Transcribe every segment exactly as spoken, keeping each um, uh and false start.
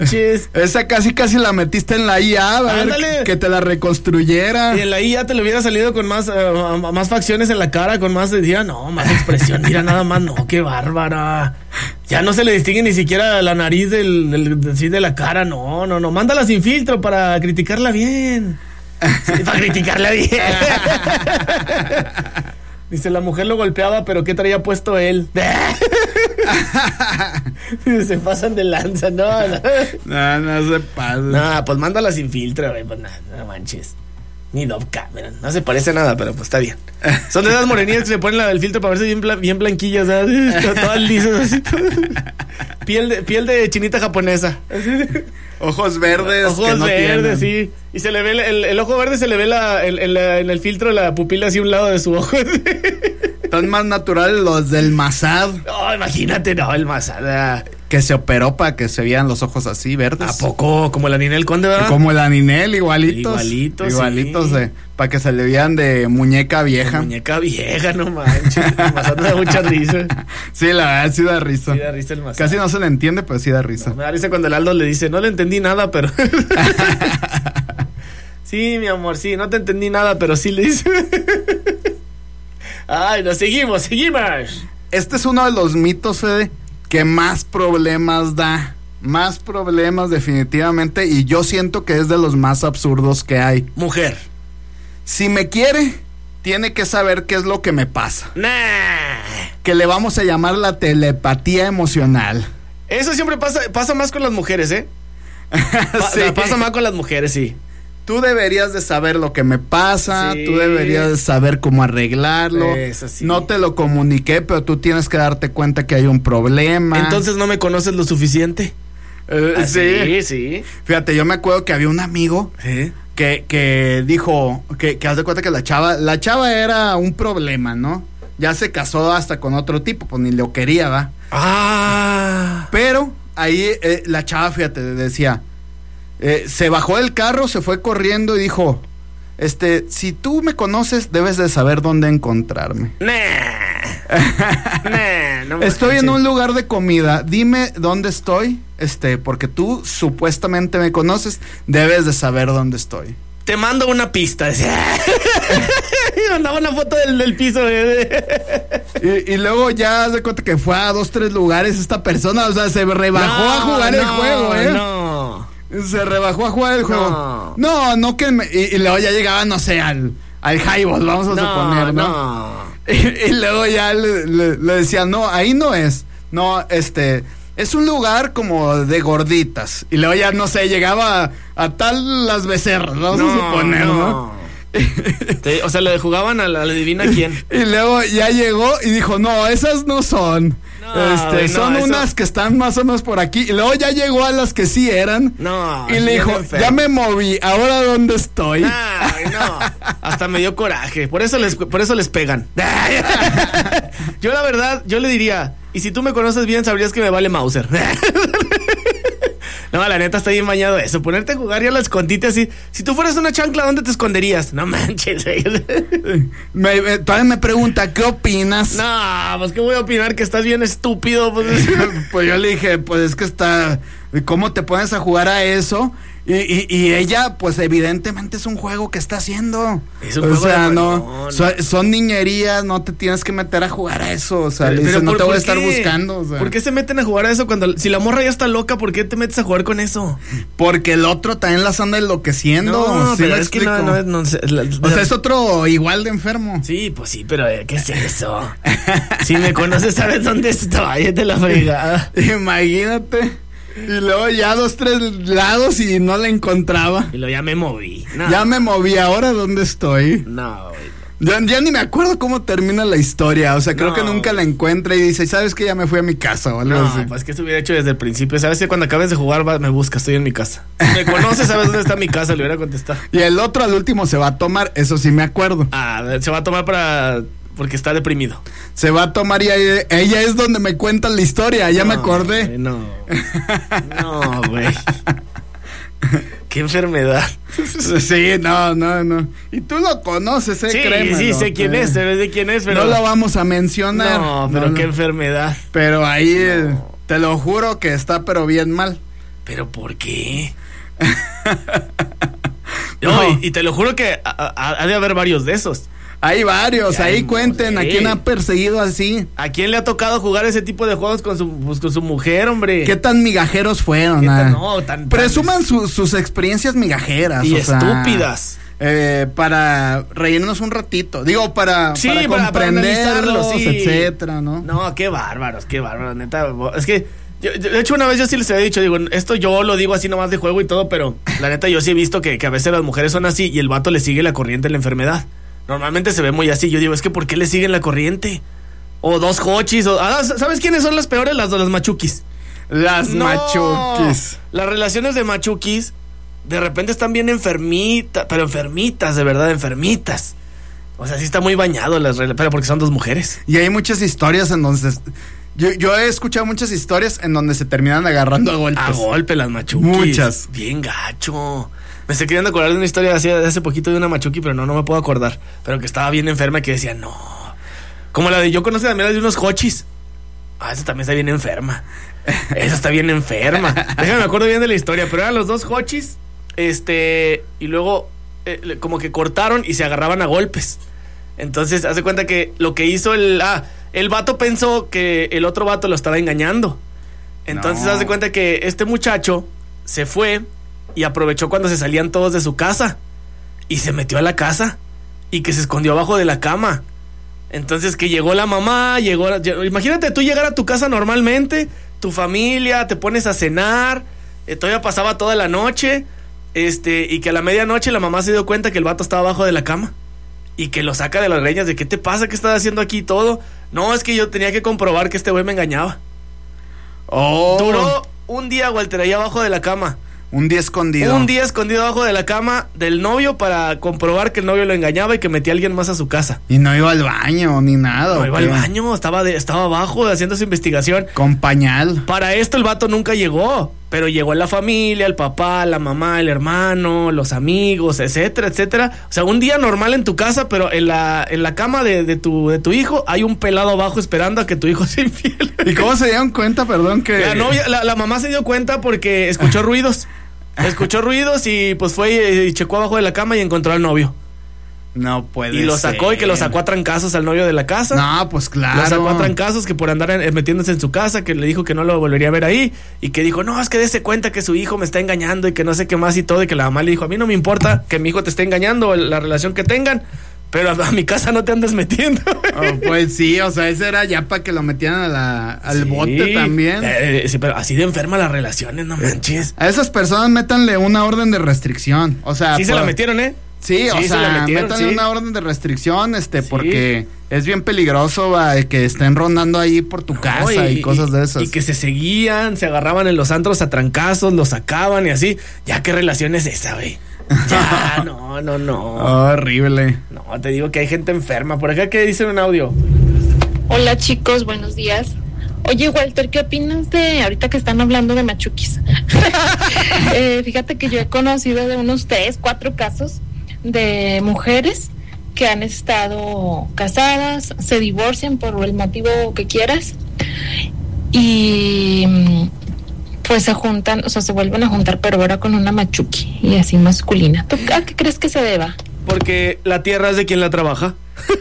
Chis. Esa casi casi la metiste en la I A, a ver, que, que te la reconstruyera. Y en la I A te lo hubiera salido con más, uh, más facciones en la cara, con más, decía, no, más expresión, mira nada más, no, qué bárbara. Ya no se le distingue ni siquiera la nariz del, del, del, sí, de la cara, no, no, no, mándala sin filtro para criticarla bien. Sí, para criticarla bien. Dice, la mujer lo golpeaba, pero ¿qué traía puesto él? Se pasan de lanza, no, no. No, no se pasa. No, pues mándala sin filtro, güey, pues nada, no manches. Ni Dove Cameron, no se parece a nada, pero pues está bien. Son de esas morenillas que se ponen la, el filtro para verse bien, blan, bien blanquillas, ¿sabes? Todas lisas, así. Piel de, piel de chinita japonesa. Ojos verdes. Ojos que no verdes, tienen. sí. Y se le ve el, el, el ojo verde, se le ve la, el, el, en el filtro la pupila así a un lado de su ojo. Están más naturales los del Masad. No, imagínate, no, el Masad. Que se operó para que se vieran los ojos así verdes. ¿A poco? Como la Ninel Conde, ¿verdad? Como la Ninel, igualitos. Igualitos, Igualitos, sí. de, para que se le vieran de muñeca vieja. De muñeca vieja, no manches. El Masad me da mucha risa. Sí, la verdad, sí da risa. Sí da risa el Masad. Casi no se le entiende, pero sí da risa. No, me da risa cuando el Aldo le dice, no le entendí nada, pero... Sí, mi amor, sí, no te entendí nada, pero sí le dice... Ay, nos seguimos, seguimos. Este es uno de los mitos, Fede, que más problemas da. Más problemas definitivamente. Y yo siento que es de los más absurdos que hay. Mujer. Si me quiere, tiene que saber qué es lo que me pasa. Nah. Que le vamos a llamar la telepatía emocional. Eso siempre pasa, pasa más con las mujeres, ¿eh? Pa- Sí. Pasa más con las mujeres, sí. Tú deberías de saber lo que me pasa, Sí. tú deberías de saber cómo arreglarlo. Eso sí. No te lo comuniqué, pero tú tienes que darte cuenta que hay un problema. Entonces no me conoces lo suficiente. Eh, Ah, sí. sí, sí. Fíjate, yo me acuerdo que había un amigo ¿Sí? que, que dijo, que, que haz de cuenta que la chava, la chava era un problema, ¿no? Ya se casó hasta con otro tipo, pues ni lo quería, ¿va? Ah. Pero ahí eh, la chava, fíjate, decía, eh, se bajó del carro, se fue corriendo y dijo, este, si tú me conoces, debes de saber dónde encontrarme. Nah. Nah, no Estoy en manches. un lugar de comida, dime dónde estoy, este, porque tú supuestamente me conoces, debes de saber dónde estoy. Te mando una pista. Decía. Y mandaba una foto del, del piso. Y, y luego ya se cuenta que fue a dos, tres lugares esta persona, o sea, se rebajó No, a jugar el no, juego, ¿eh? No. Se rebajó a jugar el juego. No. No, no que me, y, y luego ya llegaba, no sé, al, al highball, vamos a No, suponer, ¿no? no. Y, y luego ya le, le, le decía, no, ahí no es. No, este, es un lugar como de gorditas. Y luego ya, no sé, llegaba a, a tal Las Becerras, vamos No, a suponer, ¿no? no. Te- o sea, le jugaban a la, a la adivina quién. Y luego ya llegó y dijo, no, esas no son. No, este, güey, no, son eso- unas que están más o menos por aquí. Y luego ya llegó a las que sí eran. No. Y le bien dijo, enfermo. ya me moví, ¿ahora dónde estoy? Ay, no. Hasta me dio coraje. Por eso les, por eso les pegan. Yo la verdad, yo le diría, y si tú me conoces bien, sabrías que me vale Mauser. No, la neta está bien bañado eso. Ponerte a jugar ya a la escondite así. Si tú fueras una chancla, ¿dónde te esconderías? No manches. Me, me- todavía me pregunta, ¿qué opinas? No, pues que voy a opinar que estás bien estúpido. Pues, Pues yo le dije, pues es que está, ¿cómo te pones a jugar a eso? Y, y, y ella, pues evidentemente es un juego que está haciendo. Es un o juego sea, de no, balón. so- son niñerías, no te tienes que meter a jugar a eso. O sea, Pero- le dice, pero no ¿por- te voy a por estar qué? buscando. O sea. ¿Por qué se meten a jugar a eso cuando si la morra ya está loca? ¿Por qué te metes a jugar con eso? Porque el otro también las anda enloqueciendo. No, ¿sí pero me es que explico? no, no, es- no sé, la- O sea, es otro igual de enfermo. Sí, pues sí, pero eh, ¿qué es eso? Si me conoces, sabes dónde estoy, de la fregada. Imagínate. Y luego ya dos, tres lados y no la encontraba. Y lo ya me moví. No, Ya me moví, ¿ahora dónde estoy? No, güey. Ya, ya ni me acuerdo cómo termina la historia. O sea, creo No. que nunca la encuentra y dice, ¿sabes qué? Ya me fui a mi casa o algo No, así. pues que se hubiera hecho desde el principio. Sabes que cuando acabes de jugar va- me buscas, estoy en mi casa. Si me conoces, sabes dónde está mi casa, le hubiera contestado. Y el otro al último se va a tomar, eso sí me acuerdo. Ah, se va a tomar para... porque está deprimido. Se va a tomar y ella, ella es donde me cuenta la historia, ya me No, acordé. güey, no. No, güey. Qué enfermedad. Sí, no, no, no. Y tú lo conoces, eh, Sí, créemelo. sí, sé quién Eh, es, sé de quién es, pero... No lo vamos a mencionar. No, pero No, qué no. enfermedad. Pero ahí, eh, No. te lo juro que está pero bien mal. ¿Pero por qué? No, y, y te lo juro que ha de haber varios de esos. Hay varios, ahí hay, cuenten, ¿a quién ha perseguido así? ¿A quién le ha tocado jugar ese tipo de juegos con su, pues, con su mujer, hombre? ¿Qué tan migajeros fueron? Tan, ah? no, tan, Presuman tan su, sus experiencias migajeras. Y o estúpidas. Sea, eh, para reírnos un ratito. Digo, para, sí, para, para comprenderlos, para sí. etcétera, ¿no? No, qué bárbaros, qué bárbaros, neta. Es que, yo, yo, de hecho, una vez yo sí les había dicho, digo, esto yo lo digo así nomás de juego y todo, pero la neta yo sí he visto que, que a veces las mujeres son así y el vato le sigue la corriente en la enfermedad. Normalmente se ve muy así. Yo digo, es que ¿por qué le siguen la corriente? O dos hochis. O, ah, ¿sabes quiénes son las peores? Las de las machuquis. Las no, machuquis. Las relaciones de machuquis de repente están bien enfermitas, pero enfermitas, de verdad, enfermitas. O sea, sí está muy bañado las relaciones, pero porque son dos mujeres. Y hay muchas historias en donde... Yo, yo he escuchado muchas historias en donde se terminan agarrando a golpes. A golpe las machuquis. Muchas. Bien gacho. Me estoy queriendo acordar de una historia de hace poquito de una machuqui, pero no, no me puedo acordar. Pero que estaba bien enferma y que decía, no. Como la de yo conocí también la de unos hochis. Ah, esa también está bien enferma. Esa está bien enferma. Déjame, me acuerdo bien de la historia, pero eran los dos hochis. Este, y luego eh, como que cortaron y se agarraban a golpes. Entonces, hace cuenta que lo que hizo el... Ah, el vato pensó que el otro vato lo estaba engañando. Entonces, no. Hace cuenta que este muchacho se fue y aprovechó cuando se salían todos de su casa y se metió a la casa y que se escondió abajo de la cama. Entonces que llegó la mamá, llegó, imagínate tú llegar a tu casa normalmente, tu familia, te pones a cenar, eh, todavía pasaba toda la noche, este, y que a la medianoche la mamá se dio cuenta que el vato estaba abajo de la cama y que lo saca de las greñas de ¿qué te pasa? ¿Qué estás haciendo aquí y todo? No, es que yo tenía que comprobar que este güey me engañaba. Oh. Duró un día, Walter, ahí abajo de la cama. Un día escondido. Un día escondido abajo de la cama del novio para comprobar que el novio lo engañaba y que metía a alguien más a su casa. Y no iba al baño ni nada. No iba al baño, estaba, de, estaba abajo haciendo su investigación. Con pañal. Para esto el vato nunca llegó, pero llegó la familia, el papá, la mamá, el hermano, los amigos, etcétera, etcétera. O sea, un día normal en tu casa, pero en la, en la cama de, de, tu, de tu hijo hay un pelado abajo esperando a que tu hijo sea infiel. ¿Y cómo se dieron cuenta, perdón, que...? La, novia, la, la mamá se dio cuenta porque escuchó ruidos. Escuchó ruidos y pues fue y, y checó abajo de la cama y encontró al novio. No puede ser. Y lo sacó ser. Y que lo sacó a trancazos al novio de la casa. No, pues claro. Lo sacó a trancazos que por andar en, metiéndose en su casa, que le dijo que no lo volvería a ver ahí. Y que dijo, no, es que dése cuenta que su hijo me está engañando y que no sé qué más y todo. Y que la mamá le dijo, a mí no me importa que mi hijo te esté engañando, la relación que tengan, pero a, a mi casa no te andes metiendo. Oh, pues sí, o sea, ese era ya para que lo metieran a la, al sí, bote también. Eh, sí, pero así de enferma las relaciones, no manches. A esas personas métanle una orden de restricción. O sea, sí por... se la metieron, ¿eh? Sí, sí, o sea, metieron, métanle sí. una orden de restricción, este, sí. porque es bien peligroso va, que estén rondando ahí por tu no, casa y, y cosas de esas. Y que se seguían, se agarraban en los antros a trancazos, los sacaban y así. Ya, ¿qué relación es esa, güey? Ya, no, no, no. Oh, horrible. No, te digo que hay gente enferma. Por acá, ¿qué dicen en un audio? Hola, chicos, buenos días. Oye, Walter, ¿qué opinas de ahorita que están hablando de machuquis? eh, fíjate que yo he conocido de unos tres, cuatro casos de mujeres que han estado casadas, se divorcian por el motivo que quieras y pues se juntan, o sea, se vuelven a juntar, pero ahora con una machuqui y así masculina. ¿Tú a qué crees que se deba? Porque la tierra es de quien la trabaja.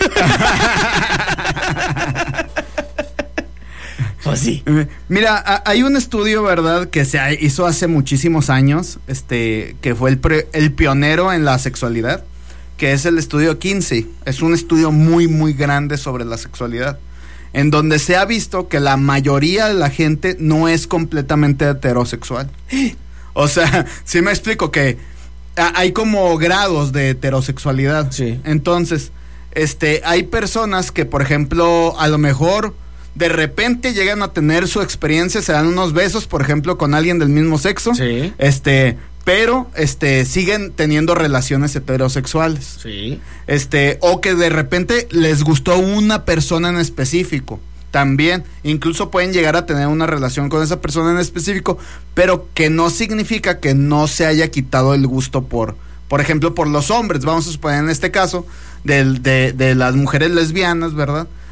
Pues sí. Mira, hay un estudio, ¿verdad?, que se hizo hace muchísimos años, este, que fue el, pre, el pionero en la sexualidad, que es el estudio Kinsey. Es un estudio muy, muy grande sobre la sexualidad, en donde se ha visto que la mayoría de la gente no es completamente heterosexual. O sea, sí me explico que hay como grados de heterosexualidad. Sí. Entonces, este, hay personas que, por ejemplo, a lo mejor de repente llegan a tener su experiencia, se dan unos besos, por ejemplo, con alguien del mismo sexo. Sí. Este, pero este siguen teniendo relaciones heterosexuales. Sí. Este, o que de repente les gustó una persona en específico. También, incluso pueden llegar a tener una relación con esa persona en específico, pero que no significa que no se haya quitado el gusto por, por ejemplo, por los hombres. Vamos a suponer en este caso de, de, de las mujeres lesbianas, ¿verdad?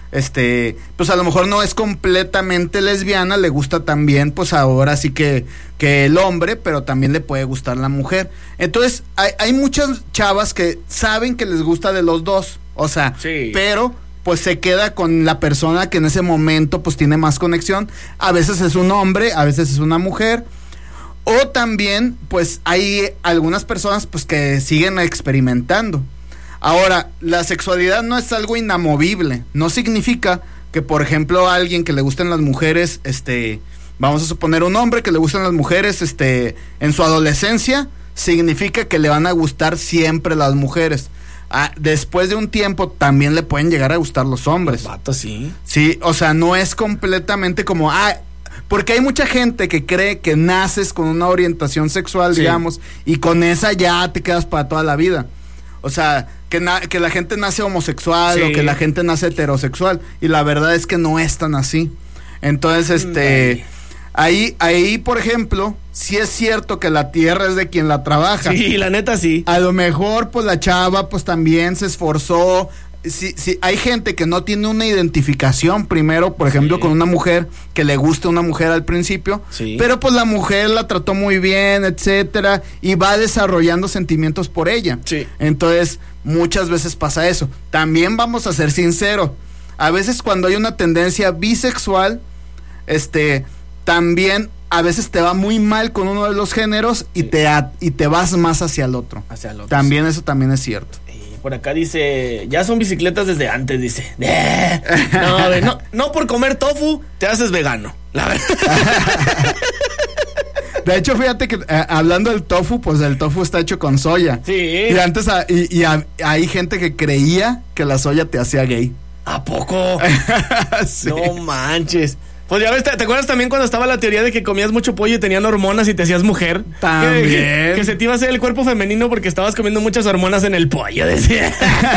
este, pues a lo mejor no es completamente lesbiana, le gusta también, pues ahora sí que, que el hombre, pero también le puede gustar la mujer. Entonces, hay, hay muchas chavas que saben que les gusta de los dos, o sea, sí. pero pues se queda con la persona que en ese momento pues tiene más conexión. A veces es un hombre, a veces es una mujer. O también, pues hay algunas personas pues que siguen experimentando. Ahora, la sexualidad no es algo inamovible. No significa que, por ejemplo, a alguien que le gusten las mujeres, este, vamos a suponer un hombre que le gustan las mujeres, este, en su adolescencia, significa que le van a gustar siempre las mujeres. Ah, después de un tiempo también le pueden llegar a gustar los hombres. Los vatos, sí. Sí, o sea, no es completamente como, ah, porque hay mucha gente que cree que naces con una orientación sexual, sí, digamos, y con esa ya te quedas para toda la vida. O sea, que, na- que la gente nace homosexual, sí, o que la gente nace heterosexual, y la verdad es que no es tan así. Entonces, este, ahí, ahí, por ejemplo, sí es cierto que la tierra es de quien la trabaja. Sí, la neta sí. A lo mejor, pues la chava, pues también se esforzó. Sí, sí, hay gente que no tiene una identificación primero, por ejemplo, sí, con una mujer, que le gusta una mujer al principio, sí, pero pues la mujer la trató muy bien, etcétera, y va desarrollando sentimientos por ella. Sí. Entonces, muchas veces pasa eso. También vamos a ser sinceros, a veces cuando hay una tendencia bisexual, este, también a veces te va muy mal con uno de los géneros, sí, y te a, y te vas más hacia el otro. Hacia el otro. También sí, eso también es cierto. Por acá dice, ya son bicicletas desde antes, dice. Eh, no, a ver, no, no por comer tofu te haces vegano, la verdad. De hecho, fíjate que eh, hablando del tofu, pues el tofu está hecho con soya. Sí. Y antes a, y, y a, hay gente que creía que la soya te hacía gay. ¿A poco? Sí. No manches. Pues ya ves, ¿te, ¿te acuerdas también cuando estaba la teoría de que comías mucho pollo y tenían hormonas y te hacías mujer? También. Que, que, que se te iba a hacer el cuerpo femenino porque estabas comiendo muchas hormonas en el pollo, decía.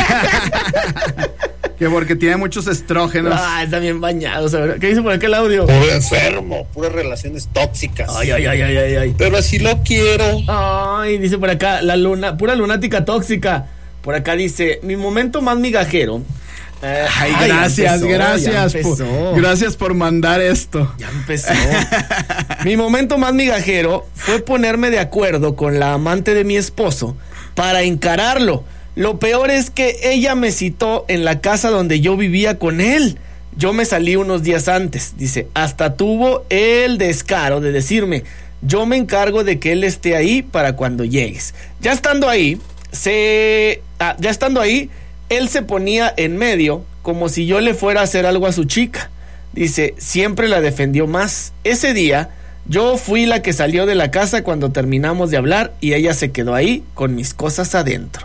Que porque tiene muchos estrógenos. Ah, está bien bañado, ¿sabes? ¿Qué dice por acá el audio? Puro enfermo, puras relaciones tóxicas. Ay, ay, ay, ay, ay, ay. Pero así lo quiero. Ay, dice por acá, la luna, pura lunática tóxica. Por acá dice, mi momento más migajero. Eh, ay, ay, gracias, empezó, gracias. Por, gracias por mandar esto. Ya empezó. Mi momento más migajero fue ponerme de acuerdo con la amante de mi esposo para encararlo. Lo peor es que ella me citó en la casa donde yo vivía con él. Yo me salí unos días antes. Dice, hasta tuvo el descaro de decirme, yo me encargo de que él esté ahí para cuando llegues. Ya estando ahí, se, ah, ya estando ahí, él se ponía en medio como si yo le fuera a hacer algo a su chica. Dice, siempre la defendió más. Ese día, yo fui la que salió de la casa cuando terminamos de hablar y ella se quedó ahí con mis cosas adentro.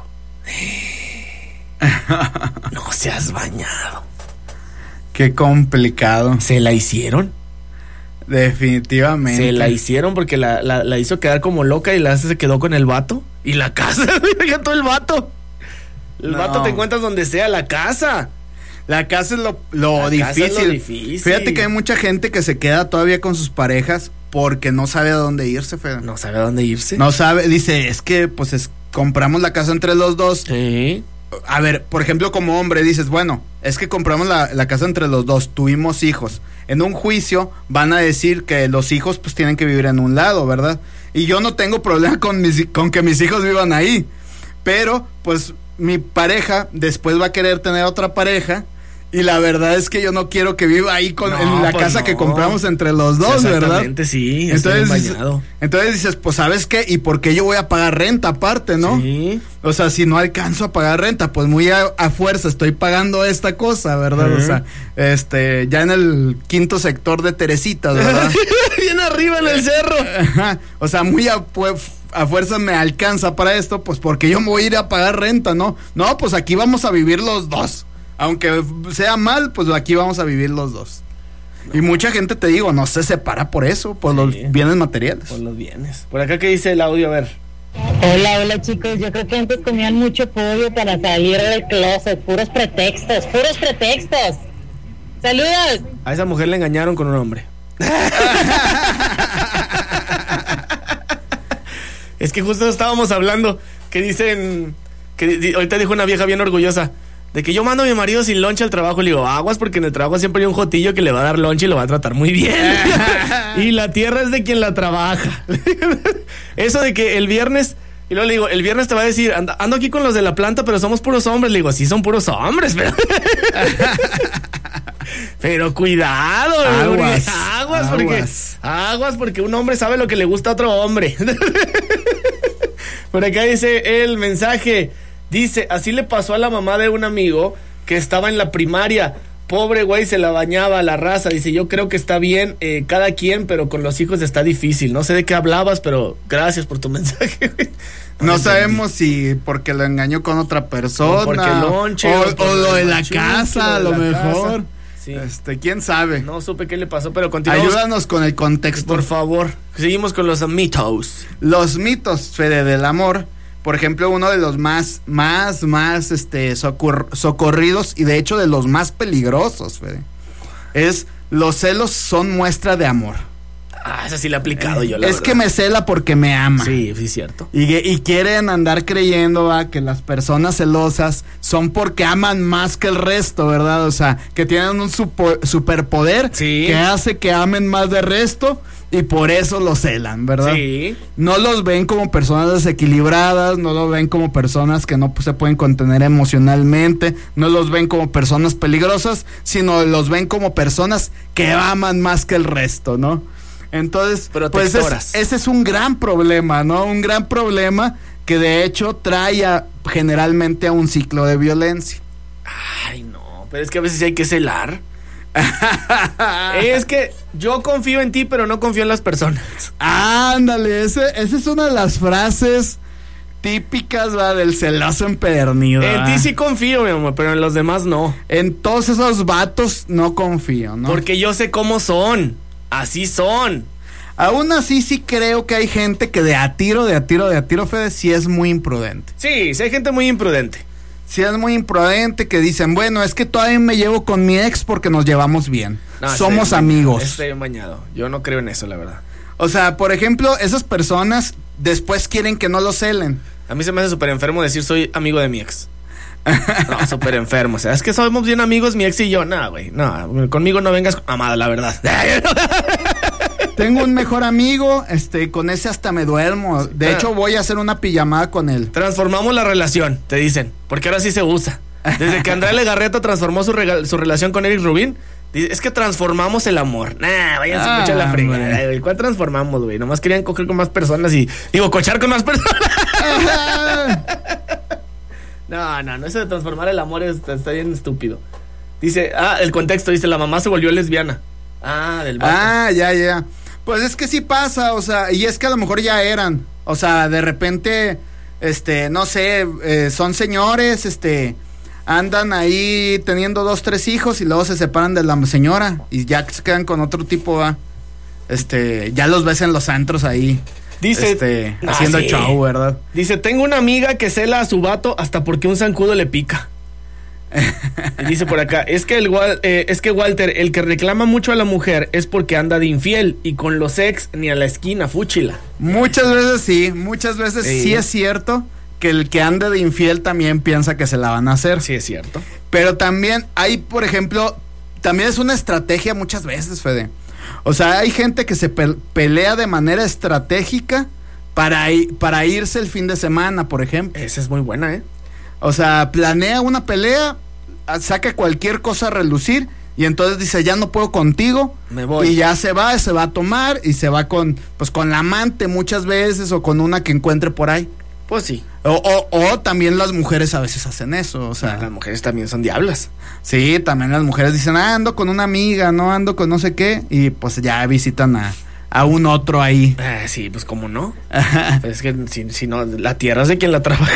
No seas bañado. Qué complicado. ¿Se la hicieron? Definitivamente. Se la hicieron porque la, la, la hizo quedar como loca y la se quedó con el vato. Y la casa, mira todo el vato. El no. vato te encuentras donde sea, la casa. La casa es lo, lo, la difícil. Casa es lo difícil. Fíjate que hay mucha gente que se queda todavía con sus parejas porque no sabe a dónde irse, Fede. No sabe a dónde irse. No sabe, dice, es que pues es, compramos la casa entre los dos. Sí. A ver, por ejemplo, como hombre dices, bueno, es que compramos la, la casa entre los dos, tuvimos hijos. En un juicio van a decir que los hijos pues tienen que vivir en un lado, ¿verdad? Y yo no tengo problema con, mis, con que mis hijos vivan ahí. Pero, pues, mi pareja después va a querer tener otra pareja. Y la verdad es que yo no quiero que viva ahí con, no, en la pues casa no. que compramos entre los dos, sí, ¿verdad? Exactamente, sí. Entonces, bañado. entonces dices, pues, ¿sabes qué? ¿Y por qué yo voy a pagar renta aparte, no? Sí. O sea, si no alcanzo a pagar renta, pues muy a, a fuerza estoy pagando esta cosa, ¿verdad? Uh-huh. O sea, este, ya en el quinto sector de Teresitas, ¿verdad? Bien arriba en el cerro. O sea, muy a, pues, a fuerza me alcanza para esto, pues porque yo me voy a ir a pagar renta, ¿no? No, pues aquí vamos a vivir los dos. Aunque sea mal, pues aquí vamos a vivir los dos. No. Y mucha gente, te digo, no se separa por eso, por sí, los bienes materiales. Por los bienes. Por acá, ¿qué dice el audio? A ver. Hola, hola chicos, yo creo que antes comían mucho pollo para salir del closet, puros pretextos, puros pretextos. ¡Saludos! A esa mujer le engañaron con un hombre. Es que justo estábamos hablando, que dicen, que di, ahorita dijo una vieja bien orgullosa, De que yo mando a mi marido sin lonche al trabajo, le digo, aguas porque en el trabajo siempre hay un jotillo que le va a dar lonche y lo va a tratar muy bien. Y la tierra es de quien la trabaja. Eso de que el viernes, y luego le digo, el viernes te va a decir, ando, ando aquí con los de la planta, pero somos puros hombres. Le digo, sí, son puros hombres, pero... Pero cuidado, aguas, aguas, porque, aguas. aguas porque un hombre sabe lo que le gusta a otro hombre. Por acá dice el mensaje, dice, así le pasó a la mamá de un amigo que estaba en la primaria. Pobre güey, se la bañaba la raza. Dice, yo creo que está bien eh, cada quien, pero con los hijos está difícil. No sé de qué hablabas, pero gracias por tu mensaje, güey. No, no sabemos si porque lo engañó con otra persona. O porque lonche. O, O, por o lo de la machuque, casa, a lo lo de la mejor. casa. Sí. Este, quién sabe. No supe qué le pasó, pero continuamos. Ayúdanos con el contexto. Por favor. Seguimos con los mitos. Los mitos, Fede, del amor. Por ejemplo, uno de los más, más, más, este, socor- socorridos y de hecho de los más peligrosos, Fede, es los celos son muestra de amor. Ah, esa sí la he aplicado yo, la Es verdad. que me cela porque me ama. Sí, sí, cierto. Y, y quieren andar creyendo, ¿va? Que las personas celosas son porque aman más que el resto, ¿verdad? O sea, que tienen un supo- superpoder Sí. que hace que amen más del resto y por eso los celan, ¿verdad? Sí. No los ven como personas desequilibradas, no los ven como personas que no pues, se pueden contener emocionalmente, no los ven como personas peligrosas, sino los ven como personas que aman más que el resto, ¿no? Entonces, pues es, ese es un gran problema, ¿no? Un gran problema que de hecho trae a, generalmente a un ciclo de violencia. Ay, no, pero es que a veces hay que celar. Es que yo confío en ti, pero no confío en las personas. Ándale, ese, esa es una de las frases típicas, ¿va? Del celoso empedernido. En ¿va? ti sí confío, mi amor, pero en los demás no. En todos esos vatos no confío, ¿no? Porque yo sé cómo son. Así son. Aún así sí creo que hay gente que de a tiro, de a tiro, de a tiro, Fede, sí es muy imprudente. Sí, sí hay gente muy imprudente. Sí es muy imprudente que dicen, bueno, es que todavía me llevo con mi ex porque nos llevamos bien. No, Somos estoy amigos. Estoy bañado. Yo no creo en eso, la verdad. O sea, por ejemplo, esas personas después quieren que no lo celen. A mí se me hace súper enfermo decir soy amigo de mi ex. No, súper enfermo. O sea, es que somos bien amigos, mi ex y yo. No, güey, no, conmigo no vengas amada, la verdad. Tengo un mejor amigo, este, con ese hasta me duermo. De hecho, voy a hacer una pijamada con él. Transformamos la relación, te dicen, porque ahora sí se usa. Desde que Andrea Legarreta transformó su, rega- su relación con Eric Rubin, dice, es que transformamos el amor. Nah, váyanse Ah, mucho a la fregada, hombre. güey. ¿Cuál transformamos, güey? Nomás querían coger con más personas y, digo, cochar con más personas. No, no, no, eso de transformar el amor es- está bien estúpido. Dice, ah, el contexto, dice, la mamá se volvió lesbiana. Ah, del vato. Ah, ya, ya. Pues es que sí pasa, o sea, y es que a lo mejor ya eran. O sea, de repente, este, no sé, eh, son señores, este, andan ahí teniendo dos, tres hijos y luego se separan de la señora y ya se quedan con otro tipo, ¿va? Este, ya los ves en los antros ahí. Dice, este, ah, haciendo sí. show, ¿verdad? Dice, tengo una amiga que cela a su vato hasta porque un zancudo le pica. Y dice por acá, es que el Wal- eh, es que Walter, el que reclama mucho a la mujer es porque anda de infiel y con los ex ni a la esquina, fúchila. Muchas veces sí, muchas veces Sí. sí es cierto que el que anda de infiel también piensa que se la van a hacer. Sí, es cierto. Pero también hay, por ejemplo, también es una estrategia muchas veces, Fede. O sea, hay gente que se pe- pelea de manera estratégica para, i- para irse el fin de semana, por ejemplo. Esa es muy buena, ¿eh? O sea, planea una pelea, a- saca cualquier cosa a relucir y entonces dice, ya no puedo contigo. Me voy. Y ya se va, se va a tomar y se va con, pues con la amante muchas veces o con una que encuentre por ahí. Pues sí. O, o, o también las mujeres a veces hacen eso, o sea. Las mujeres también son diablas. Sí, también las mujeres dicen, ah, ando con una amiga, no ando con no sé qué, y pues ya visitan a, a un otro ahí. Ah, sí, pues cómo no. Pues es que si, si no, la tierra es de quien la trabaja.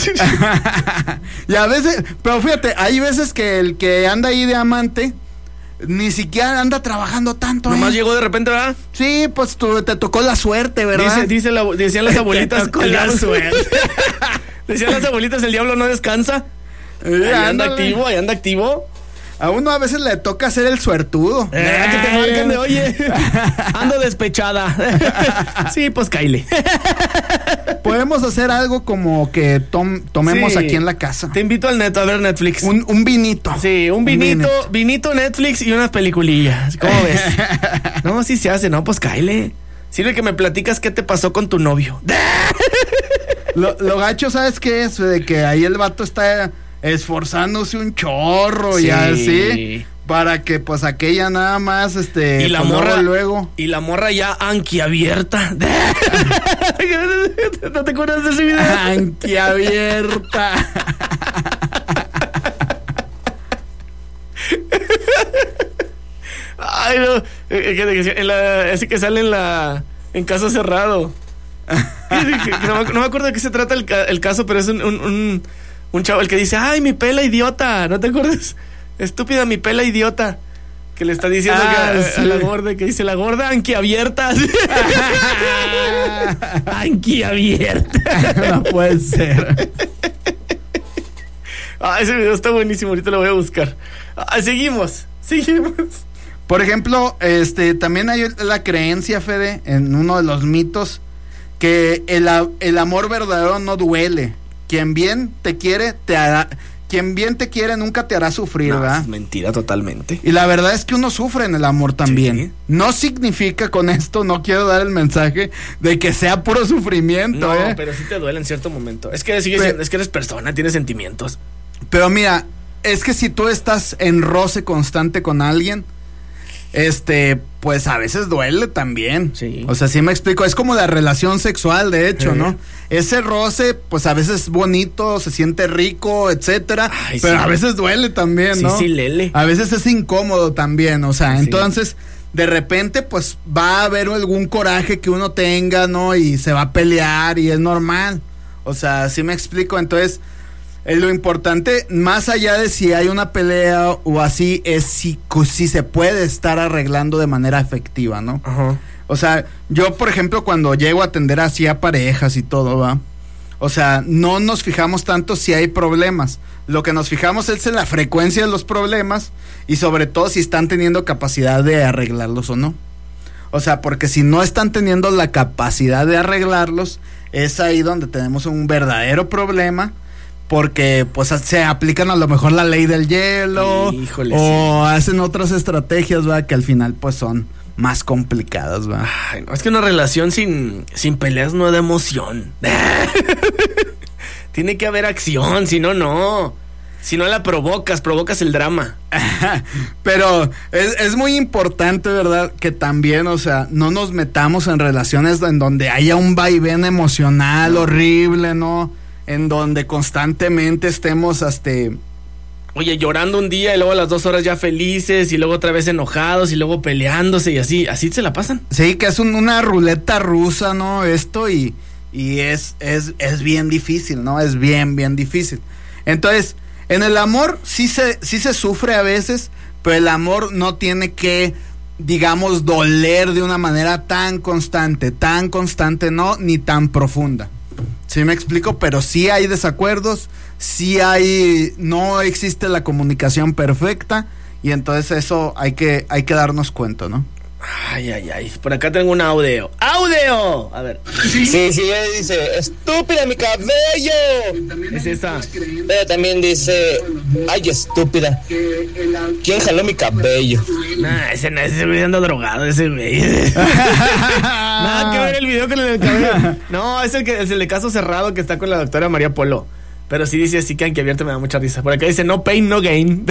Y a veces, pero fíjate, hay veces que el que anda ahí de amante ni siquiera anda trabajando tanto. Nomás ahí. llegó de repente, ¿verdad? Sí, pues tú, te tocó la suerte, ¿verdad? Dice, dice la, decían las abuelitas. tocó el la diablo- suerte. Decían las abuelitas, el diablo no descansa. Eh, Ahí anda ándale. activo, ahí anda activo. A uno a veces le toca ser el suertudo. Eh, que te marquen de, oye, ando despechada. Sí, pues caile. Pues podemos hacer algo como que tom, tomemos Sí. aquí en la casa. Te invito al neto a ver Netflix. Un, un vinito. Sí, un vinito, vinito. vinito Netflix y unas peliculillas. ¿Cómo ves? No, sí se hace, no, pues cáele. Sirve que me platicas qué te pasó con tu novio. Lo, lo gacho, ¿sabes qué es? De que ahí el vato está esforzándose un chorro Sí. y así. Para que pues aquella nada más, este... Y la pues, morra luego. Y la morra ya anquiabierta. ¿No te acuerdas de ese video? Anquiabierta. Ay, no. Eh, que- que- en la- ese que sale en la. En caso cerrado. Que- que- que no, me, no me acuerdo de qué se trata el, ca- el caso, pero es un, un, un, un chavo el que dice: ¡Ay, mi pela idiota! ¿No te acuerdas? Estúpida, mi pela idiota. Que le está diciendo Ah, que a, sí. a la gorda, que dice la gorda anquiabierta. Anquiabierta. No puede ser. Ah, ese video está buenísimo, ahorita lo voy a buscar. Ah, seguimos, seguimos. Por ejemplo, este también hay la creencia, Fede, en uno de los mitos, que el, a- el amor verdadero no duele. Quien bien te quiere, te hará. Quien bien te quiere nunca te hará sufrir, No, ¿verdad? es mentira totalmente. Y la verdad es que uno sufre en el amor también. Sí. No significa con esto, no quiero dar el mensaje de que sea puro sufrimiento, No, ¿eh? pero sí te duele en cierto momento. Es que sigues Pe- siendo- es que eres persona, tienes sentimientos. Pero mira, es que si tú estás en roce constante con alguien, este, pues a veces duele también. Sí. O sea, sí me explico, es como la relación sexual, de hecho, Sí. ¿no? Ese roce, pues a veces es bonito, se siente rico, etcétera, Ay, pero sí. a veces duele también, Sí, ¿no? sí, lele. A veces es incómodo también, o sea, Sí. entonces de repente pues va a haber algún coraje que uno tenga, ¿no? Y se va a pelear y es normal. O sea, sí me explico, entonces eh, lo importante, más allá de si hay una pelea o así, es si, cu- si se puede estar arreglando de manera efectiva, ¿no? Ajá. O sea, yo, por ejemplo, cuando llego a atender así a parejas y todo, ¿va? O sea, no nos fijamos tanto si hay problemas. Lo que nos fijamos es en la frecuencia de los problemas y sobre todo si están teniendo capacidad de arreglarlos o no. O sea, porque si no están teniendo la capacidad de arreglarlos, es ahí donde tenemos un verdadero problema. Porque pues se aplican a lo mejor la ley del hielo. Híjole, o hacen otras estrategias, ¿va? Que al final pues son más complicadas, ¿va? Ay, no, es que una relación sin, sin peleas no da emoción. Tiene que haber acción, si no, no. Si no la provocas, provocas el drama. Pero es, es muy importante, ¿verdad? Que también, o sea, no nos metamos en relaciones en donde haya un vaivén emocional horrible, ¿no? En donde constantemente estemos hasta... Oye, llorando un día y luego a las dos horas ya felices y luego otra vez enojados y luego peleándose y así, así se la pasan. Sí, que es un- una ruleta rusa, ¿no? Esto y, y es, es, es bien difícil, ¿no? Es bien, bien difícil. Entonces, en el amor sí se, sí se sufre a veces, pero el amor no tiene que, digamos, doler de una manera tan constante, tan constante, no, ni tan profunda. Sí me explico, pero sí hay desacuerdos, sí hay, no existe la comunicación perfecta y entonces eso hay que, hay que darnos cuenta, ¿no? Ay, ay, ay. Por acá tengo un audio. ¡Audio! A ver, Sí, sí, ella dice, estúpida mi cabello. es esa. Ella también dice, ay, estúpida. ¿Quién jaló mi cabello? Nah, ese, no, ese güey anda drogado, ese güey. Nada que ver el video con el del cabello. No, es el, que, es el de caso cerrado que está con la doctora María Polo. Pero sí dice así que aunque abierto me da mucha risa. Por acá dice no pain, no gain.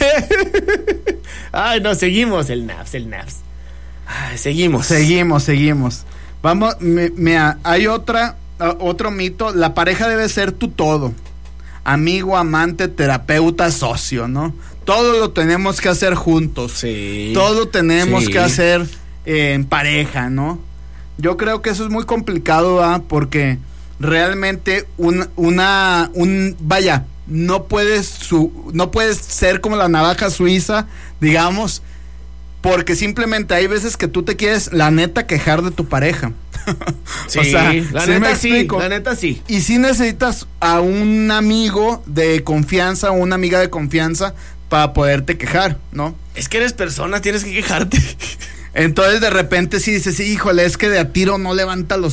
Ay, no, seguimos. El naps, el naps. Ay, seguimos. Seguimos, seguimos. Vamos, me- mira, hay otra, uh, otro mito, la pareja debe ser tu todo. Amigo, amante, terapeuta, socio, ¿no? Todo lo tenemos que hacer juntos. Sí. Todo tenemos Sí. que hacer eh, en pareja, ¿no? Yo creo que eso es muy complicado, ¿va? Porque realmente un, una, un, vaya, no puedes, su, no puedes ser como la navaja suiza, digamos, porque simplemente hay veces que tú te quieres, la neta, quejar de tu pareja. Sí, o sea, la ¿sí me neta sí, explico? la neta sí. Y si necesitas a un amigo de confianza o una amiga de confianza para poderte quejar, ¿no? Es que eres persona, tienes que quejarte. Entonces de repente si dices, híjole, es que de a tiro no levanta los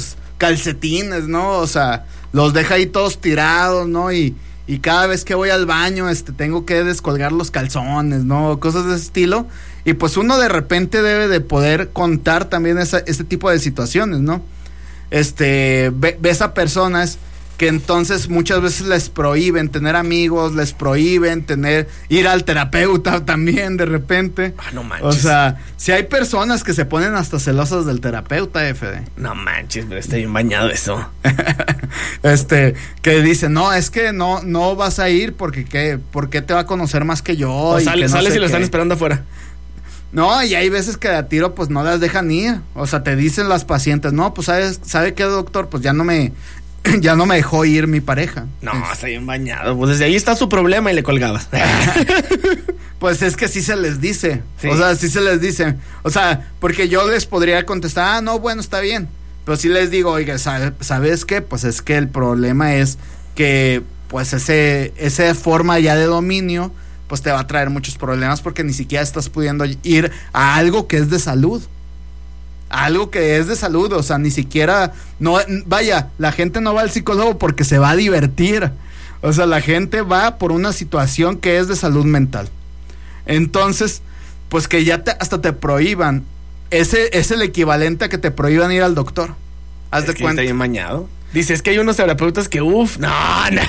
calcetines, ¿no? O sea, los deja ahí todos tirados, ¿no? Y, y cada vez que voy al baño, este, tengo que descolgar los calzones, ¿no? Cosas de ese estilo. Y pues uno de repente debe de poder contar también esa, este tipo de situaciones, ¿no? Este, ve, ves a personas que entonces muchas veces les prohíben tener amigos, les prohíben tener, ir al terapeuta también de repente. Ah, no manches. O sea, si hay personas que se ponen hasta celosas del terapeuta, F D. No manches, pero está bien bañado eso. Este, que dicen, no, es que no, no vas a ir porque ¿qué? ¿Por qué te va a conocer más que yo? O y sale, que no sales sé y lo qué. están esperando afuera. No, y hay veces que a tiro pues no las dejan ir. O sea, te dicen las pacientes, no, pues ¿sabes, ¿sabe qué, doctor? Pues ya no me, ya no me dejó ir mi pareja. No, está bien bañado. Pues desde ahí está su problema y le colgabas. Pues es que sí se les dice. Sí. O sea, sí se les dice. O sea, porque yo les podría contestar, ah, no, bueno, está bien. Pero sí les digo, oiga, ¿sabe, ¿sabes qué? Pues es que el problema es que, pues, ese, esa forma ya de dominio, pues te va a traer muchos problemas porque ni siquiera estás pudiendo ir a algo que es de salud. A algo que es de salud, o sea, ni siquiera, no, vaya, la gente no va al psicólogo porque se va a divertir. O sea, la gente va por una situación que es de salud mental. Entonces, pues que ya te, hasta te prohíban. Ese es el equivalente a que te prohíban ir al doctor. Haz Es de que cuenta. está bien bañado. Dice, es que hay unos terapeutas que, uff, no, no.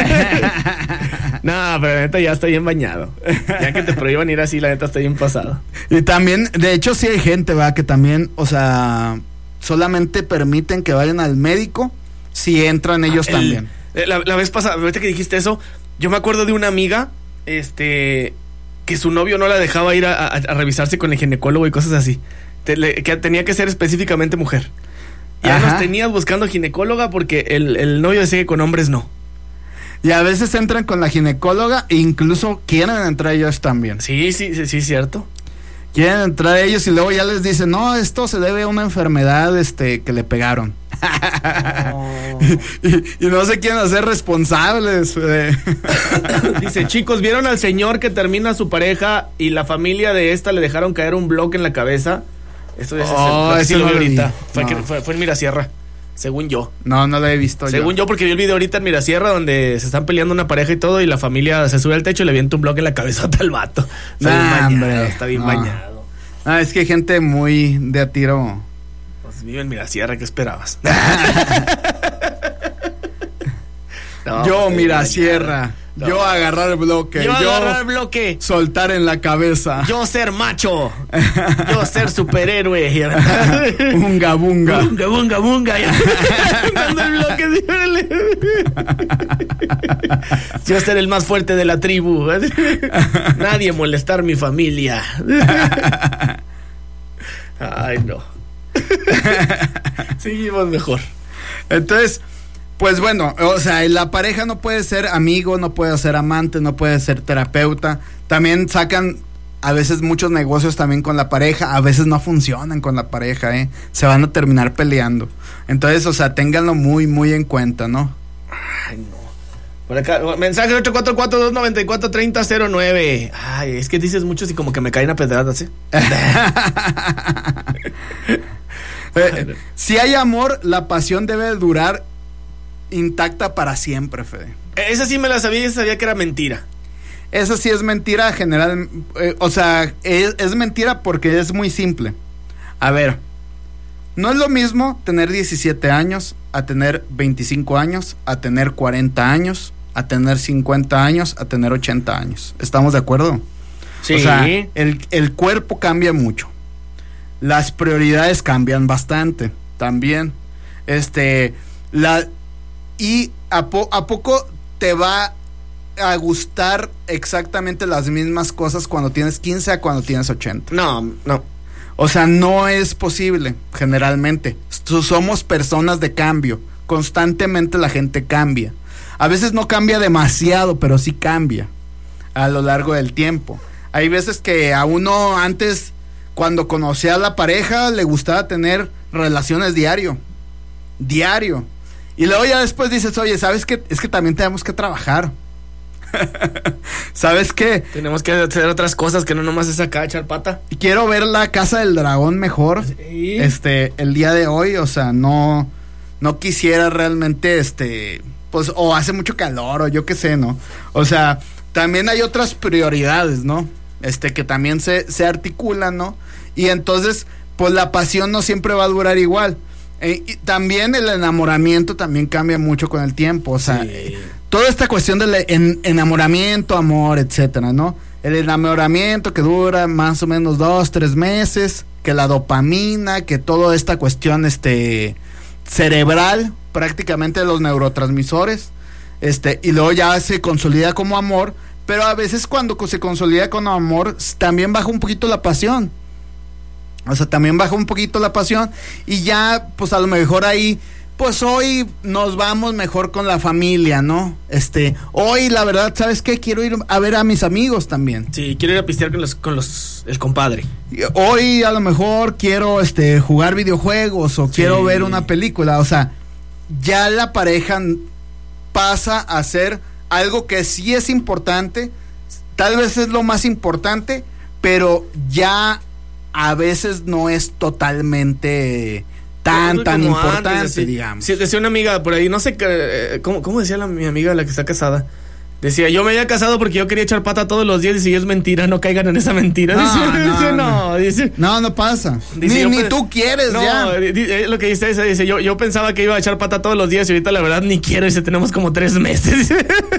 No, pero la neta ya está bien bañado. Ya que te prohíban ir así, la neta está bien pasado. Y también, de hecho, sí hay gente, ¿verdad? Que también, o sea, solamente permiten que vayan al médico si entran ellos El- también. La, la vez pasada, ahorita que dijiste eso, yo me acuerdo de una amiga, este, que su novio no la dejaba ir a, a- a revisarse con el ginecólogo y cosas así. Te- le- que tenía que ser específicamente mujer. Ya Ajá. nos tenías buscando ginecóloga porque el, el novio decía que con hombres no. Y a veces entran con la ginecóloga e incluso quieren entrar ellos también. Sí, sí, sí, sí, cierto. Quieren entrar ellos y luego ya les dicen, no, esto se debe a una enfermedad este, que le pegaron. y, y no se quieren hacer responsables. eh. Dice, chicos, ¿vieron al señor que termina su pareja y la familia de esta le dejaron caer un bloque en la cabeza? Eso es Oh, el, ese sí lo no vi lo vi. ahorita. Fue, No. que- fue, fue en Mirasierra, según yo. No, no lo he visto Según yo. yo, porque vi el video ahorita en Mirasierra donde se están peleando una pareja y todo y la familia se sube al techo y le avienta un bloque en la cabezota al vato. Está bien Nah, bañado, hombre. está bien No. bañado. Ah, es que hay gente muy de a tiro. Pues vive en Mirasierra, ¿qué esperabas? No, yo, está bien mira, bañado. sierra. No. Yo agarrar el bloque. Yo Yo, agarrar el bloque. soltar en la cabeza. Yo ser macho. Yo ser superhéroe. Unga bunga. Bunga, bunga, bunga. Ya. Dando el bloque, dígale. Yo ser el más fuerte de la tribu. Nadie molestar mi familia. Ay, no. Seguimos mejor. Entonces, pues bueno, o sea, la pareja no puede ser amigo, no puede ser amante, no puede ser terapeuta. También sacan a veces muchos negocios también con la pareja, a veces no funcionan con la pareja, ¿eh? Se van a terminar peleando. Entonces, o sea, ténganlo muy, muy en cuenta, ¿no? Ay, no. Por acá, mensaje ocho cuatro cuatro, dos nueve cuatro, tres cero cero nueve. Ay, es que dices muchos y como que me caen a pedradas, ¿eh? Eh, si hay amor, la pasión debe durar intacta para siempre, Fede. Esa sí me la sabía y sabía que era mentira. Eso sí es mentira general, eh, o sea, es, es mentira porque es muy simple. A ver, no es lo mismo tener diecisiete años a tener veinticinco años, a tener cuarenta años, a tener cincuenta años, a tener ochenta años. ¿Estamos de acuerdo? Sí. O sea, el, el cuerpo cambia mucho. Las prioridades cambian bastante también. Este, la, y a, po, a poco te va a gustar exactamente las mismas cosas cuando tienes quince a cuando tienes ochenta. No, no. O sea, no es posible, generalmente. Somos personas de cambio. Constantemente la gente cambia. A veces no cambia demasiado, pero sí cambia a lo largo del tiempo. Hay veces que a uno antes, cuando conocía a la pareja, le gustaba tener relaciones diario. Diario. Y luego ya después dices, oye, ¿sabes qué? Es que también tenemos que trabajar. ¿Sabes qué? Tenemos que hacer otras cosas que no nomás es acá echar pata. Quiero ver la Casa del Dragón mejor. Sí. Este, el día de hoy, o sea, no, no quisiera realmente, este, pues, o hace mucho calor, o yo qué sé, ¿no? O sea, también hay otras prioridades, ¿no? Este, que también se, se articulan, ¿no? Y entonces, pues la pasión no siempre va a durar igual. Eh, y también el enamoramiento también cambia mucho con el tiempo, o sea, sí. Toda esta cuestión del en, enamoramiento, amor, etcétera, ¿no? El enamoramiento que dura más o menos dos, tres meses, que la dopamina, que toda esta cuestión, este, cerebral, prácticamente de los neurotransmisores, este, y luego ya se consolida como amor, pero a veces cuando se consolida como amor, también baja un poquito la pasión. O sea, también baja un poquito la pasión y ya, pues a lo mejor ahí, pues hoy nos vamos mejor con la familia, ¿no? Este, hoy la verdad, ¿sabes qué? Quiero ir a ver a mis amigos también. Sí, quiero ir a pistear con los, con los, el compadre. Hoy a lo mejor quiero, este, jugar videojuegos o sí. Quiero ver una película, o sea, ya la pareja pasa a ser algo que sí es importante, tal vez es lo más importante, pero ya a veces no es totalmente tan, tan importante, antes, decía, digamos. Sí, decía una amiga por ahí, no sé, qué, ¿cómo, cómo decía la, mi amiga, la que está casada? Decía, yo me había casado porque yo quería echar pata todos los días y si es mentira, no caigan en esa mentira. No, dice, no, dice, no. no, dice, no, no pasa. Dice, ni, ni pe- tú quieres no, ya. Di, lo que dice esa, dice, yo, yo pensaba que iba a echar pata todos los días y ahorita la verdad ni quiero, dice, tenemos como tres meses.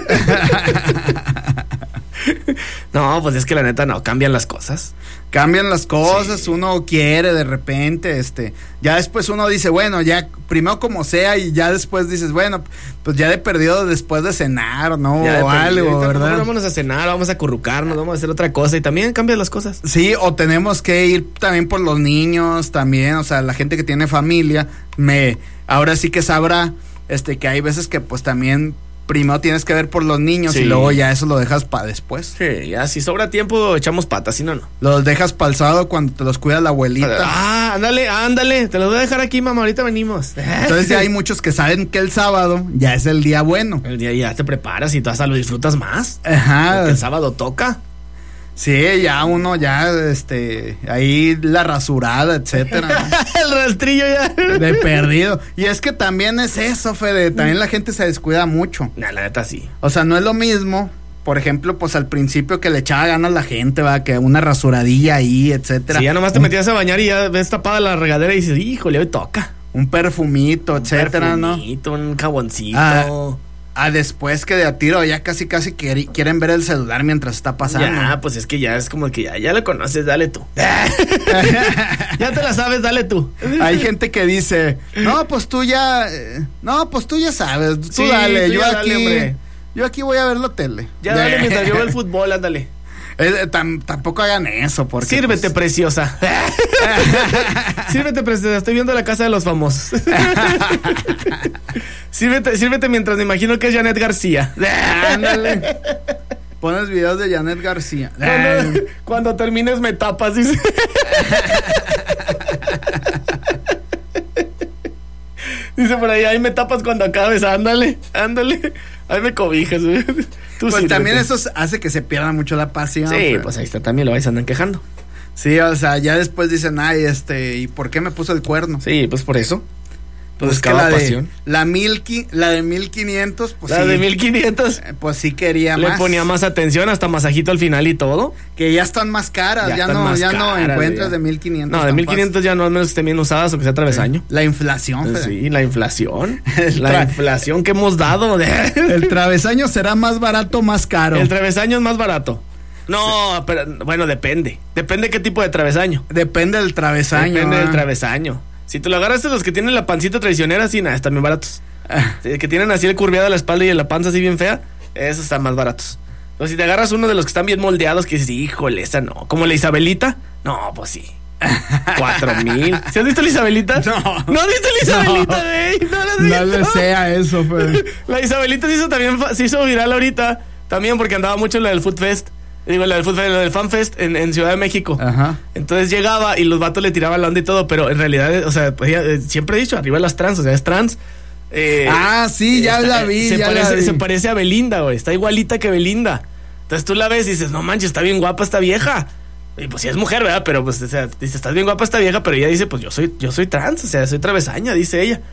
No, pues es que la neta no, cambian las cosas. Cambian las cosas, sí. Uno quiere de repente, este, ya después uno dice, bueno, ya primero como sea y ya después dices, bueno, pues ya de perdido después de cenar, ¿no? Ya o algo, ¿verdad? Vámonos a cenar, vamos a acurrucarnos, vamos a hacer otra cosa y también cambian las cosas. Sí, o tenemos que ir también por los niños también, o sea, la gente que tiene familia, me, ahora sí que sabrá, este, que hay veces que pues también primero tienes que ver por los niños sí. Y luego ya eso lo dejas para después. Sí, ya si sobra tiempo echamos patas, si no, no. Los dejas para el sábado cuando te los cuida la abuelita. Ah, ándale, ándale, te los voy a dejar aquí, mamá, ahorita venimos. Entonces ya hay muchos que saben que el sábado ya es el día bueno. El día ya te preparas y tú hasta lo disfrutas más. Ajá. Porque el sábado toca. Sí, ya uno ya, este, ahí la rasurada, etcétera, ¿no? El rastrillo ya. De perdido. Y es que también es eso, Fede, también la gente se descuida mucho. Nah, la neta sí. O sea, no es lo mismo, por ejemplo, pues al principio que le echaba ganas la gente, va, que una rasuradilla ahí, etcétera. Sí, ya nomás te metías a bañar y ya ves tapada la regadera y dices, híjole, hoy toca. Un perfumito, un etcétera, perfumito, ¿no? Un jaboncito. Ah, Ah, después que de a tiro ya casi casi quiere, quieren ver el celular mientras está pasando. Ya, pues es que ya es como que ya, ya lo conoces, dale tú. Ya te la sabes, dale tú. Hay gente que dice, no, pues tú ya, eh, no, pues tú ya sabes, tú sí, dale, tú yo ya aquí, dale, hombre. yo aquí voy a ver la tele. Ya dale mientras yo veo el fútbol, ándale. Eh, tam, tampoco hagan eso, porque sírvete, pues... preciosa. Sírvete, preciosa. Estoy viendo La Casa de los Famosos. sírvete, sírvete mientras me imagino que es Janet García. Ándale. Pones videos de Janet García. Cuando, cuando termines me tapas, dice. Dice por ahí, ahí me tapas cuando acabes, ándale, ándale. Ahí me cobijas. Tú pues sírvete. También eso hace que se pierda mucho la pasión. Sí, pero... pues ahí está, también lo vais a andar quejando. Sí, o sea, ya después dicen, ay, este, ¿y por qué me puso el cuerno? Sí, pues por eso. Pues buscaba que la pasión. De, la, mil, la de mil quinientos, pues la sí. de mil quinientos. Eh, pues sí quería Le más. Le ponía más atención, hasta masajito al final y todo. Que ya están más caras, ya, ya no ya caras, no encuentras ya. De mil quinientos. No, de mil quinientos ya no, al menos que estén bien usadas o que sea travesaño. La inflación. Fede. Sí, la inflación. El la tra- inflación que hemos dado. De... El travesaño será más barato o más caro. El travesaño es más barato. No, sí. Pero bueno, depende. Depende qué tipo de travesaño. Depende del travesaño. Depende ah. del travesaño. Si te lo agarras de los que tienen la pancita traicionera, sí, nada, están bien baratos. Ah. Sí, que tienen así el curveado a la espalda y la panza así bien fea, esos están más baratos. Pero si te agarras uno de los que están bien moldeados, que dices, híjole, esa no. Como la Isabelita, no, pues sí. Cuatro mil. ¿Sí has visto la Isabelita? No. ¿No has visto la Isabelita, güey? No, no, no le sea eso, pues. La Isabelita se hizo también, se hizo viral ahorita, también porque andaba mucho en la del Food Fest. Digo, la del Food Fest, la del Fan Fest en, en Ciudad de México. Ajá. Entonces llegaba y los vatos le tiraban la onda y todo, pero en realidad, o sea, pues, eh, siempre he dicho, arriba las trans, o sea, es trans. Eh, ah, sí, ya está, la vi, se ya parece, la vi. Se parece a Belinda, güey, está igualita que Belinda. Entonces tú la ves y dices, no manches, está bien guapa esta vieja. Y pues sí es mujer, ¿verdad? Pero pues, o sea, dice, estás bien guapa esta vieja, pero ella dice, pues yo soy, yo soy trans, o sea, soy travesaña, dice ella.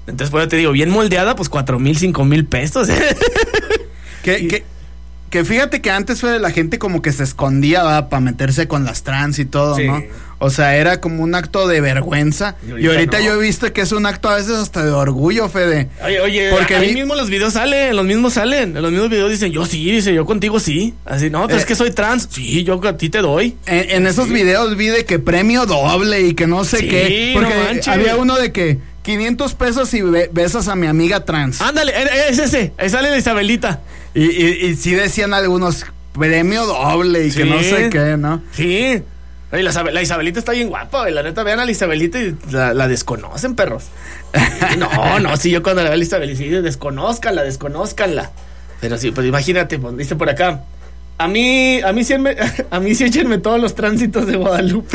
Entonces, pues yo te digo, bien moldeada, pues cuatro mil, cinco mil pesos. Que, que, que fíjate que antes fue de la gente como que se escondía para meterse con las trans y todo, sí. ¿no? O sea, era como un acto de vergüenza. Y ahorita, y ahorita no. Yo he visto que es un acto a veces hasta de orgullo, Fede. Oye, oye, porque ahí vi... mismo los videos salen, los mismos salen. En los mismos videos dicen, yo sí, dice, yo contigo sí. Así, no, pues eh, es que soy trans. Sí, yo a ti te doy. En, en esos sí. videos vi de que premio doble y que no sé sí, qué. Porque no había uno de que quinientos pesos y be- besas a mi amiga trans. Ándale, es ese. Ahí sale la Isabelita. Y, y, y sí decían algunos, premio doble y sí. que no sé qué, ¿no? Sí. Oye, la, la Isabelita está bien guapa, güey. La neta, vean a la Isabelita y la, la desconocen, perros. No, no, sí, yo cuando la veo a la Isabelita, sí, desconózcanla, desconózcanla. Pero sí, pues imagínate, pues, dice por acá. A mí, a mí sí, me, a mí sí échenme todos los tránsitos de Guadalupe.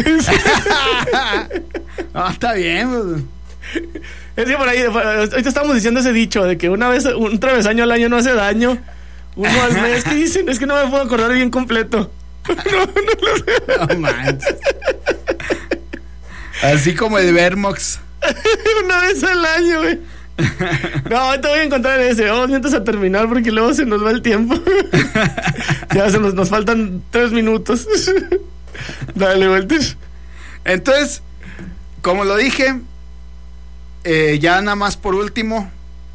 No, está bien, pues. Es que por ahí, ahorita estamos diciendo ese dicho de que una vez, un travesaño al año no hace daño. Uno al mes, ¿qué dicen? Es que no me puedo acordar bien completo. No, no, no, no manches. Así como el Vermox. Una vez al año, güey. No, te voy a encontrar ese. Vamos mientras a terminar porque luego se nos va el tiempo. Ya se nos, nos faltan tres minutos. Dale, Walter. Entonces, como lo dije, eh, ya nada más por último,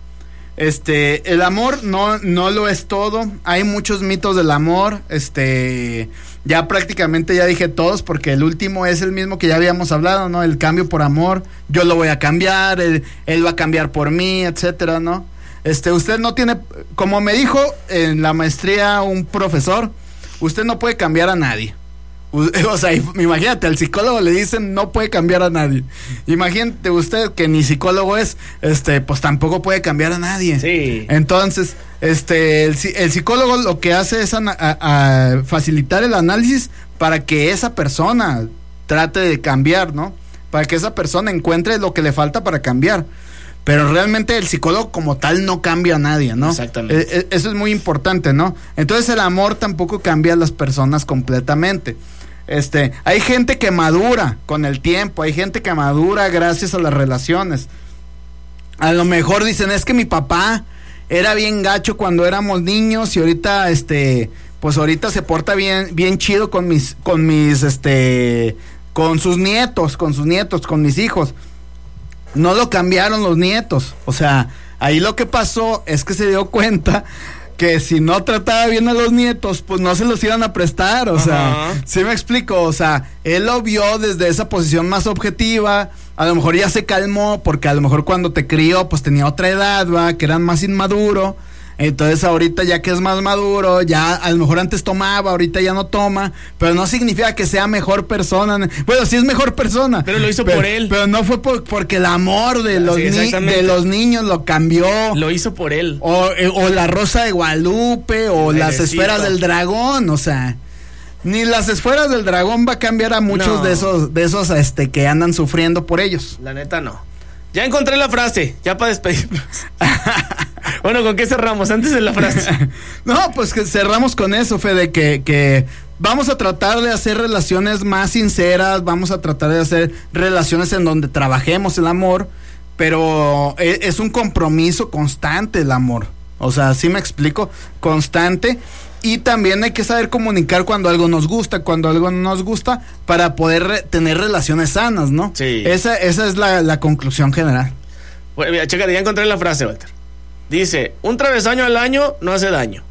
este, el amor no, no lo es todo. Hay muchos mitos del amor. Este, ya prácticamente ya dije todos, porque el último es el mismo que ya habíamos hablado, ¿no? El cambio por amor. Yo lo voy a cambiar, él, él va a cambiar por mí, etcétera, ¿no? Este, usted no tiene, como me dijo en la maestría un profesor, usted no puede cambiar a nadie. O sea, imagínate, al psicólogo le dicen no puede cambiar a nadie. Imagínate usted que ni psicólogo es, este, pues tampoco puede cambiar a nadie. Sí. Entonces, este, el, el psicólogo lo que hace es a, a, a facilitar el análisis para que esa persona trate de cambiar, ¿no? Para que esa persona encuentre lo que le falta para cambiar. Pero realmente el psicólogo como tal no cambia a nadie, ¿no? Exactamente. Eh, eso es muy importante, ¿no? Entonces el amor tampoco cambia a las personas completamente. Este, hay gente que madura con el tiempo, hay gente que madura gracias a las relaciones. A lo mejor dicen, es que mi papá era bien gacho cuando éramos niños y ahorita, este, pues ahorita se porta bien, bien chido con mis, con mis, este, con sus nietos, con sus nietos, con mis hijos. No lo cambiaron los nietos, o sea, ahí lo que pasó es que se dio cuenta que si no trataba bien a los nietos, pues no se los iban a prestar, o Ajá. sea, ¿sí me explico? O sea, él lo vio desde esa posición más objetiva, a lo mejor ya se calmó, porque a lo mejor cuando te crió, pues tenía otra edad, va, que eran más inmaduro, entonces ahorita ya que es más maduro, ya a lo mejor antes tomaba, ahorita ya no toma, pero no significa que sea mejor persona, bueno, sí es mejor persona. Pero lo hizo pero, por él. Pero no fue por, porque el amor de los, sí, ni, de los niños lo cambió. Lo hizo por él. O, eh, o la Rosa de Guadalupe, o las esferas del dragón, o sea, ni las esferas del dragón va a cambiar a muchos no. de esos, de esos este, que andan sufriendo por ellos. La neta no. Ya encontré la frase, ya para despedirnos. Bueno, ¿con qué cerramos? Antes de la frase. No, pues que cerramos con eso, Fede, que, que vamos a tratar de hacer relaciones más sinceras, vamos a tratar de hacer relaciones en donde trabajemos el amor, pero es, es un compromiso constante el amor. O sea, ¿sí me explico? Constante. Y también hay que saber comunicar cuando algo nos gusta, cuando algo no nos gusta, para poder re- tener relaciones sanas, ¿no? Sí. Esa, esa es la, la conclusión general. Bueno, mira, chécate, ya encontré la frase, Walter. Dice, un travesaño al año no hace daño.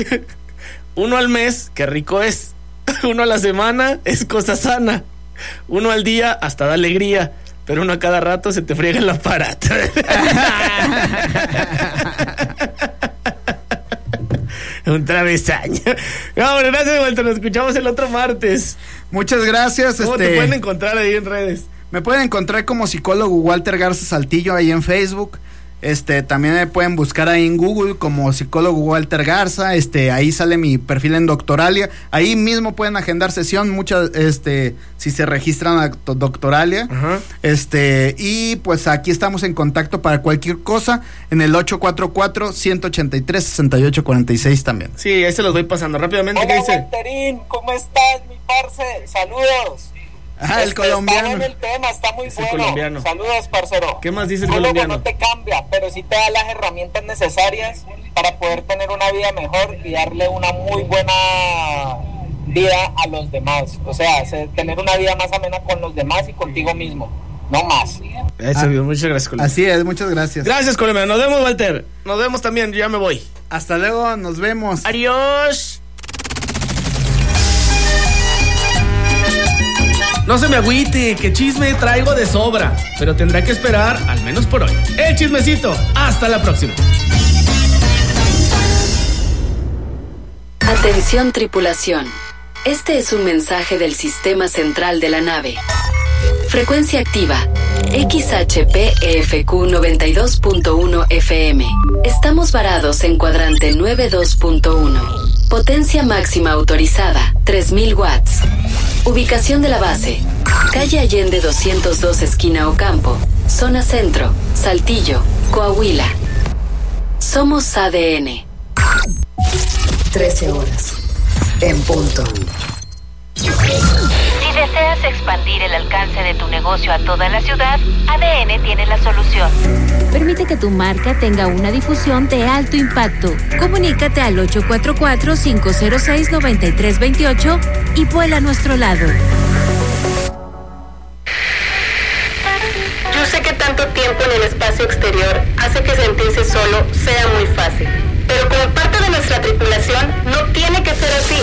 Uno al mes, qué rico es. Uno a la semana es cosa sana. Uno al día hasta da alegría. Pero uno a cada rato se te friega el aparato. Un travesaño. No, bueno, gracias, Walter. Nos escuchamos el otro martes. Muchas gracias. ¿Cómo este, te pueden encontrar ahí en redes? Me pueden encontrar como psicólogo Walter Garza Saltillo ahí en Facebook. Este, también me pueden buscar ahí en Google como psicólogo Walter Garza. Este, ahí sale mi perfil en Doctoralia. Ahí mismo pueden agendar sesión, muchas, este, si se registran a Doctoralia. Ajá. Este, y pues aquí estamos en contacto para cualquier cosa en el ocho cuatro cuatro, uno ocho tres, seis ocho cuatro seis también. Sí, ahí se los voy pasando rápidamente. Hola, ¿Qué dice? Walterín, ¿cómo estás, mi parce? Saludos. Ah, el Este, colombiano. Está en el tema, está muy Es el bueno. colombiano. Saludos, parcero. ¿Qué más dice el Psicólogo colombiano? no te cambia, pero sí te da las herramientas necesarias para poder tener una vida mejor y darle una muy buena vida a los demás. O sea, se- tener una vida más amena con los demás y contigo mismo, no más. Eso, Ah, muchas gracias, colombiano. Así es, muchas gracias. Gracias, colombiano. Nos vemos, Walter. Nos vemos también. Yo ya me voy. Hasta luego, nos vemos. Adiós. No se me agüite, que chisme traigo de sobra, pero tendrá que esperar al menos por hoy. El chismecito. Hasta la próxima. Atención tripulación. Este es un mensaje del sistema central de la nave. Frecuencia activa. X H P E F Q noventa y dos punto uno F M. Estamos varados en cuadrante noventa y dos punto uno. Potencia máxima autorizada, tres mil watts. Ubicación de la base. Calle Allende doscientos dos, esquina Ocampo. Zona Centro, Saltillo, Coahuila. Somos A D N. trece horas. En punto. Si deseas expandir el alcance de tu negocio a toda la ciudad, A D N tiene la solución. Permite que tu marca tenga una difusión de alto impacto. Comunícate al ocho cuatro cuatro, cinco cero seis, nueve tres dos ocho y vuela a nuestro lado. Yo sé que tanto tiempo en el espacio exterior hace que sentirse solo sea muy fácil, pero como parte de nuestra tripulación no tiene que ser así.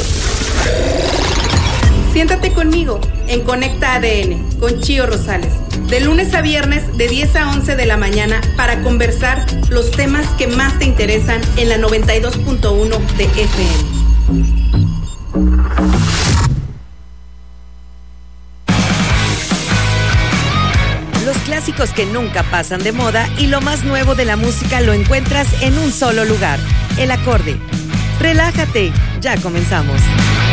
Siéntate conmigo en Conecta A D N con Chío Rosales, de lunes a viernes de diez a once de la mañana para conversar los temas que más te interesan en la noventa y dos punto uno de F M. Los clásicos que nunca pasan de moda y lo más nuevo de la música lo encuentras en un solo lugar, El Acorde. Relájate, ya comenzamos.